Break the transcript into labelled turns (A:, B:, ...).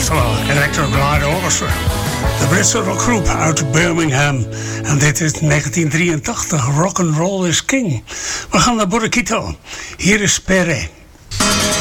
A: Oftewel, Electric Light Orchestra. De Britse rockgroep uit Birmingham. En dit is 1983. Rock'n'Roll is King. We gaan naar Borriquito. Hier is Pere.